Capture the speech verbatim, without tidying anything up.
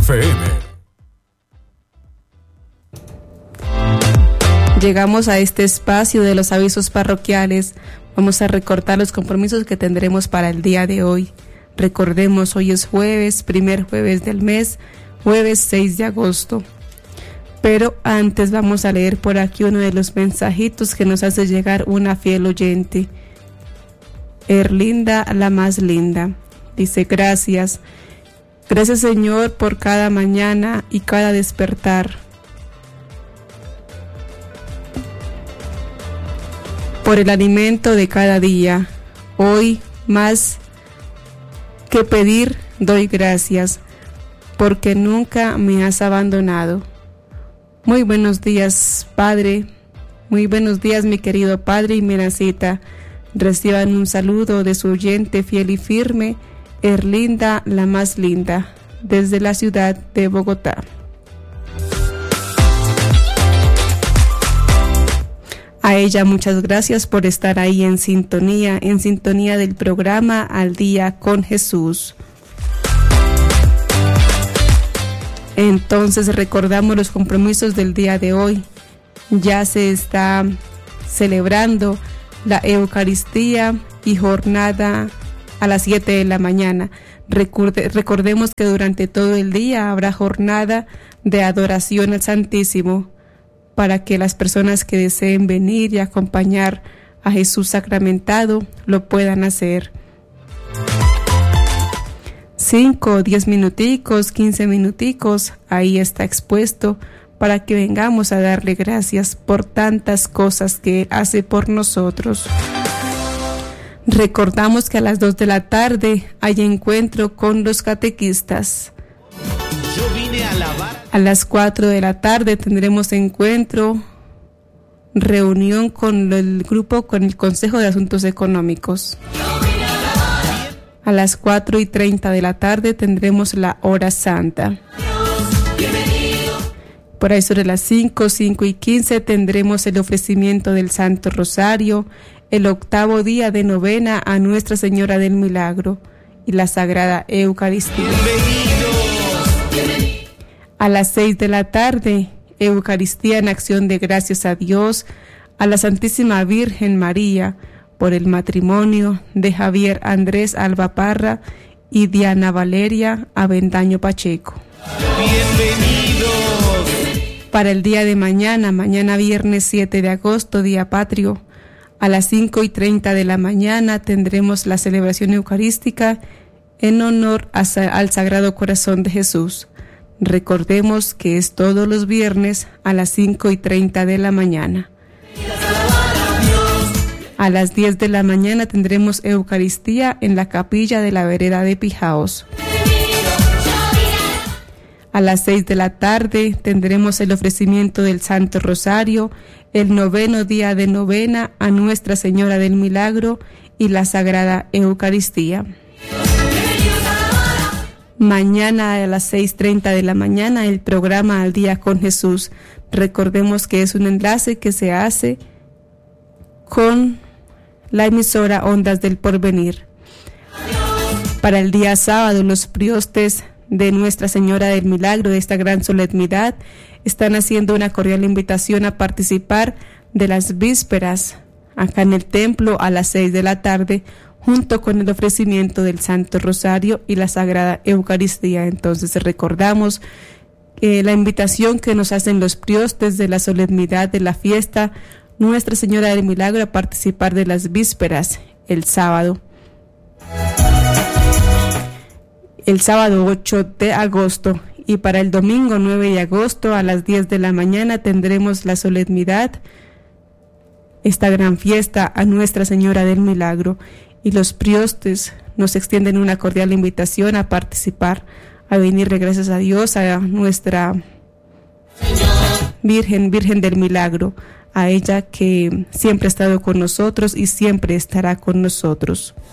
F M. Llegamos a este espacio de los avisos parroquiales. Vamos a recordar los compromisos que tendremos para el día de hoy. Recordemos, hoy es jueves, primer jueves del mes, jueves seis de agosto. Pero antes vamos a leer por aquí uno de los mensajitos que nos hace llegar una fiel oyente. Erlinda, la más linda. Dice, gracias. Gracias, Señor, por cada mañana y cada despertar. Por el alimento de cada día. Hoy, más que pedir, doy gracias, porque nunca me has abandonado. Muy buenos días, Padre. Muy buenos días, mi querido Padre y Menacita. Reciban un saludo de su oyente fiel y firme, Erlinda, la más linda, desde la ciudad de Bogotá. A ella muchas gracias por estar ahí en sintonía, en sintonía del programa Al Día con Jesús. Entonces recordamos los compromisos del día de hoy. Ya se está celebrando la Eucaristía y jornada a las siete de la mañana. Recorde, recordemos que durante todo el día habrá jornada de adoración al Santísimo, para que las personas que deseen venir y acompañar a Jesús sacramentado lo puedan hacer. Cinco, diez minuticos, quince minuticos, ahí está expuesto para que vengamos a darle gracias por tantas cosas que hace por nosotros. Recordamos que a las dos de la tarde hay encuentro con los catequistas. Yo vine a alabar. A las cuatro de la tarde tendremos encuentro, reunión con el grupo, con el Consejo de Asuntos Económicos. A las cuatro y treinta de la tarde tendremos la hora santa. Por ahí sobre las cinco, cinco y quince tendremos el ofrecimiento del Santo Rosario, el octavo día de novena a Nuestra Señora del Milagro y la Sagrada Eucaristía. A las seis de la tarde, Eucaristía en acción de gracias a Dios, a la Santísima Virgen María, por el matrimonio de Javier Andrés Alba Parra y Diana Valeria Avendaño Pacheco. ¡Bienvenidos! Para el día de mañana, mañana viernes siete de agosto, día patrio, a las cinco y treinta de la mañana tendremos la celebración eucarística en honor a, al Sagrado Corazón de Jesús. Recordemos que es todos los viernes a las cinco y treinta de la mañana. A las diez de la mañana tendremos Eucaristía en la capilla de la vereda de Pijaos. A las seis de la tarde tendremos el ofrecimiento del Santo Rosario, el noveno día de novena a Nuestra Señora del Milagro y la Sagrada Eucaristía. Mañana a las seis y treinta de la mañana el programa Al Día con Jesús. Recordemos que es un enlace que se hace con la emisora Ondas del Porvenir. Para el día sábado, los priostes de Nuestra Señora del Milagro de esta gran solemnidad están haciendo una cordial invitación a participar de las vísperas acá en el templo a las seis de la tarde, junto con el ofrecimiento del Santo Rosario y la Sagrada Eucaristía. Entonces recordamos eh, la invitación que nos hacen los priostes de la solemnidad de la fiesta Nuestra Señora del Milagro a participar de las vísperas el sábado. El sábado ocho de agosto, y para el domingo nueve de agosto a las diez de la mañana tendremos la solemnidad, esta gran fiesta a Nuestra Señora del Milagro. Y los priostes nos extienden una cordial invitación a participar, a venir, gracias a Dios, a nuestra Virgen, Virgen del Milagro, a ella que siempre ha estado con nosotros y siempre estará con nosotros.